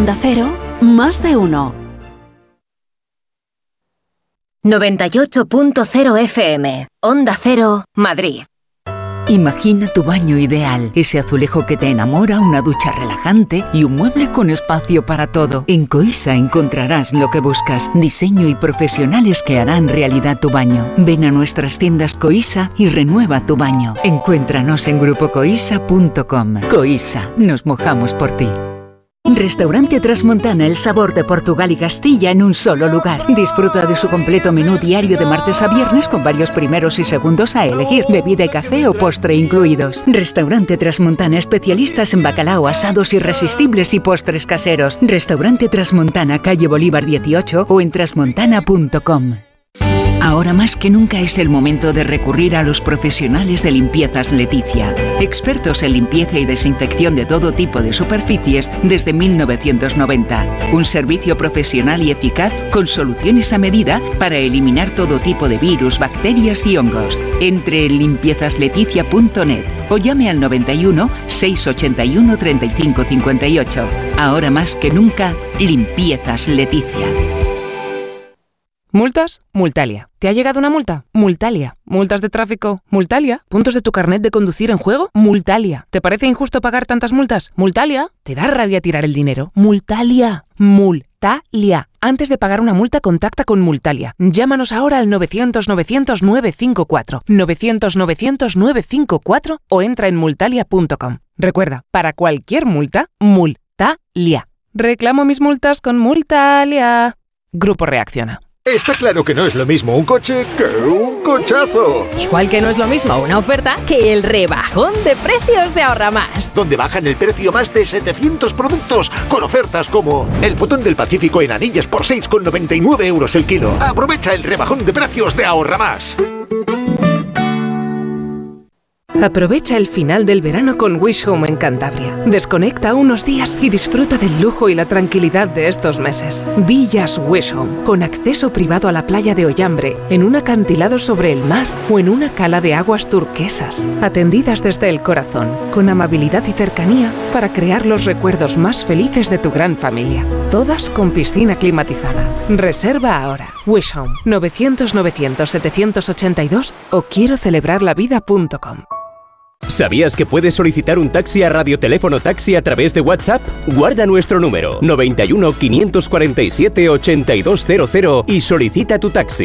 Onda Cero, más de uno. 98.0 FM, Onda Cero, Madrid. Imagina tu baño ideal, ese azulejo que te enamora, una ducha relajante y un mueble con espacio para todo. En Coisa encontrarás lo que buscas, diseño y profesionales que harán realidad tu baño. Ven a nuestras tiendas Coisa y renueva tu baño. Encuéntranos en grupocoisa.com. Coisa, nos mojamos por ti. Restaurante Trasmontana, el sabor de Portugal y Castilla en un solo lugar. Disfruta de su completo menú diario de martes a viernes con varios primeros y segundos a elegir, bebida y café o postre incluidos. Restaurante Trasmontana, especialistas en bacalao, asados irresistibles y postres caseros. Restaurante Trasmontana, calle Bolívar 18 o en trasmontana.com. Ahora más que nunca es el momento de recurrir a los profesionales de Limpiezas Leticia. Expertos en limpieza y desinfección de todo tipo de superficies desde 1990. Un servicio profesional y eficaz con soluciones a medida para eliminar todo tipo de virus, bacterias y hongos. Entre en limpiezasLeticia.net o llame al 91 681 35 58. Ahora más que nunca, Limpiezas Leticia. ¿Multas? Multalia. ¿Te ha llegado una multa? Multalia. ¿Multas de tráfico? Multalia. ¿Puntos de tu carnet de conducir en juego? Multalia. ¿Te parece injusto pagar tantas multas? Multalia. ¿Te da rabia tirar el dinero? Multalia. Multalia. Antes de pagar una multa, contacta con Multalia. Llámanos ahora al 900-900-954. 900-900-954 o entra en multalia.com. Recuerda, para cualquier multa, Multalia. Reclamo mis multas con Multalia. Grupo Reacciona. Está claro que no es lo mismo un coche que un cochazo. Igual que no es lo mismo una oferta que el rebajón de precios de Ahorra Más. Donde bajan el precio más de 700 productos con ofertas como el Potón del Pacífico en anillas por 6,99 euros el kilo. Aprovecha el rebajón de precios de Ahorra Más. Aprovecha el final del verano con Wish Home en Cantabria. Desconecta unos días y disfruta del lujo y la tranquilidad de estos meses. Villas Wish Home, con acceso privado a la playa de Ollambre, en un acantilado sobre el mar o en una cala de aguas turquesas. Atendidas desde el corazón, con amabilidad y cercanía para crear los recuerdos más felices de tu gran familia. Todas con piscina climatizada. Reserva ahora. Wish Home, 900-900-782 o quiero celebrarlavida.com. ¿Sabías que puedes solicitar un taxi a Radioteléfono Taxi a través de WhatsApp? Guarda nuestro número 91 547 8200 y solicita tu taxi.